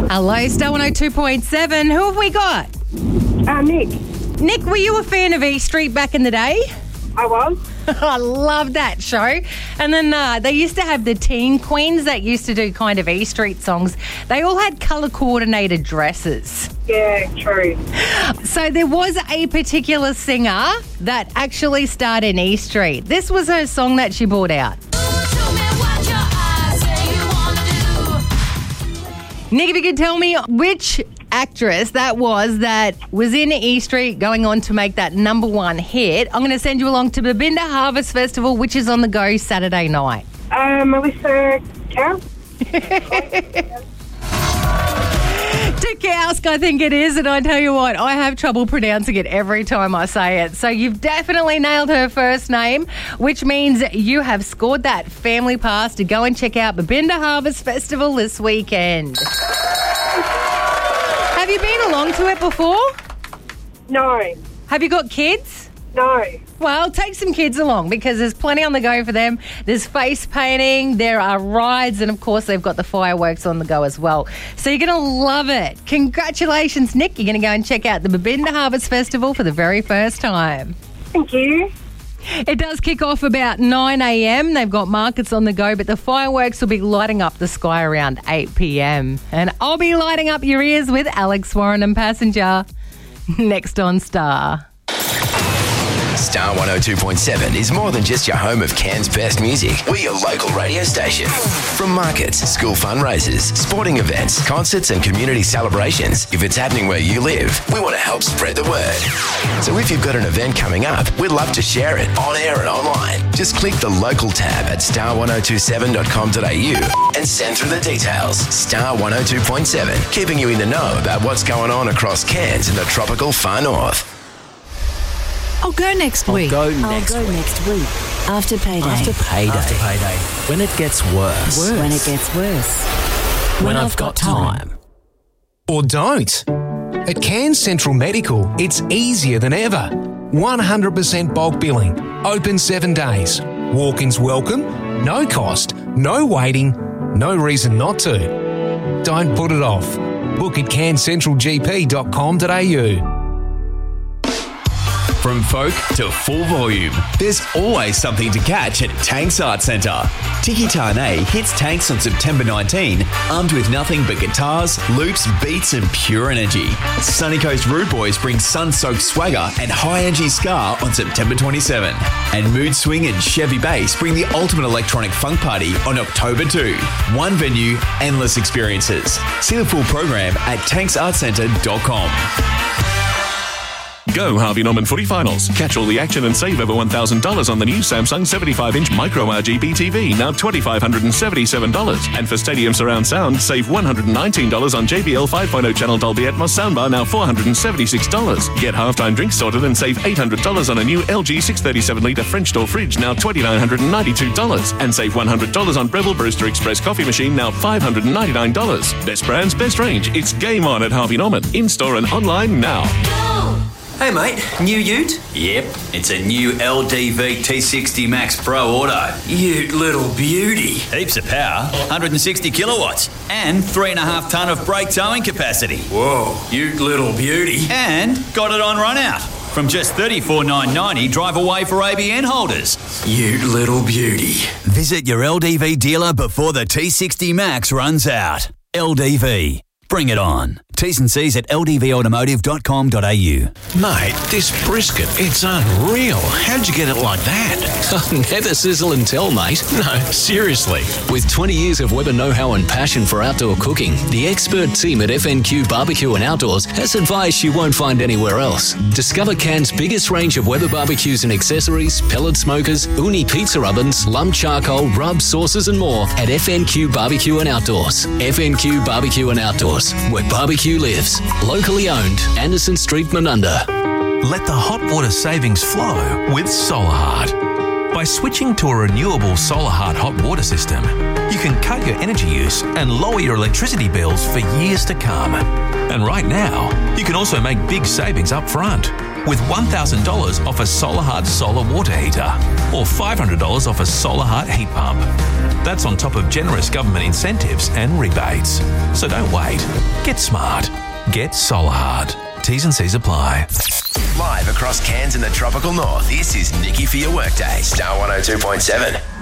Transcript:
Hello, Star 102.7. Who have we got? Nick. Nick, were you a fan of E Street back in the day? I was. I love that show. And then they used to have the teen queens that used to do kind of E Street songs. They all had colour-coordinated dresses. Yeah, true. So there was a particular singer that actually starred in E Street. This was her song that she brought out. Nick, if you could tell me which actress that was in E Street going on to make that number one hit, I'm going to send you along to Babinda Harvest Festival, which is on the go Saturday night. Melissa Cow? Dukowsk, I think it is, and I tell you what, I have trouble pronouncing it every time I say it. So you've definitely nailed her first name, which means you have scored that family pass to go and check out Babinda Harvest Festival this weekend. Have you been along to it before? No. Have you got kids? No. Well, take some kids along because there's plenty on the go for them. There's face painting, there are rides, and of course they've got the fireworks on the go as well. So you're going to love it. Congratulations, Nick. You're going to go and check out the Babinda Harvest Festival for the very first time. Thank you. It does kick off about 9 a.m. They've got markets on the go, but the fireworks will be lighting up the sky around 8 p.m. And I'll be lighting up your ears with Alex Warren and Passenger next on Star. Star 102.7 is more than just your home of Cairns' best music. We're your local radio station. From markets, school fundraisers, sporting events, concerts and community celebrations, if it's happening where you live, we want to help spread the word. So if you've got an event coming up, we'd love to share it on air and online. Just click the local tab at star1027.com.au and send through the details. Star 102.7, keeping you in the know about what's going on across Cairns and the tropical far north. I'll go next week. I'll go next week. After payday. When it gets worse. When it gets worse. When I've got time. Or don't. At Cairns Central Medical, it's easier than ever. 100% bulk billing. Open 7 days. Walk-ins welcome. No cost. No waiting. No reason not to. Don't put it off. Book at cairnscentralgp.com.au. From folk to full volume, there's always something to catch at Tanks Art Centre. Tiki Tarnay hits Tanks on September 19, armed with nothing but guitars, loops, beats and pure energy. Sunny Coast Rude Boys bring sun-soaked swagger and high-energy ska on September 27. And Mood Swing and Chevy Bass bring the ultimate electronic funk party on October 2. One venue, endless experiences. See the full program at tanksartcentre.com. Go Harvey Norman Footy Finals. Catch all the action and save over $1,000 on the new Samsung 75-inch Micro RGB TV, now $2,577. And for Stadium Surround Sound, save $119 on JBL 5.0 channel Dolby Atmos soundbar, now $476. Get halftime drinks sorted and save $800 on a new LG 637-litre French door fridge, now $2,992. And save $100 on Breville Brewster Express coffee machine, now $599. Best brands, best range. It's game on at Harvey Norman. In-store and online now. Hey mate, new ute? Yep, it's a new LDV T60 Max Pro Auto. Ute little beauty. Heaps of power, 160 kilowatts, and 3.5 tonne of brake towing capacity. Whoa, ute little beauty. And got it on run out. From just $34,990 drive away for ABN holders. Ute little beauty. Visit your LDV dealer before the T60 Max runs out. LDV. Bring it on. T's and C's at ldvautomotive.com.au. Mate, this brisket, it's unreal. How'd you get it like that? Never sizzle and tell, mate. No, seriously. With 20 years of Weber know-how and passion for outdoor cooking, the expert team at FNQ Barbecue and Outdoors has advice you won't find anywhere else. Discover Cairns' biggest range of Weber barbecues and accessories, pellet smokers, uni pizza ovens, lump charcoal, rub, sauces and more at FNQ Barbecue and Outdoors. FNQ Barbecue and Outdoors, where barbecue lives. Locally owned, Anderson Street, Menunda. Let the hot water savings flow with SolarHeart. By switching to a renewable SolarHeart hot water system, you can cut your energy use and lower your electricity bills for years to come. And right now, you can also make big savings up front with $1,000 off a SolarHeart solar water heater or $500 off a SolarHeart heat pump. That's on top of generous government incentives and rebates. So don't wait. Get smart. Get Solarhard. T's and C's apply. Live across Cairns and the tropical north, this is Nikki for your workday. Star 102.7.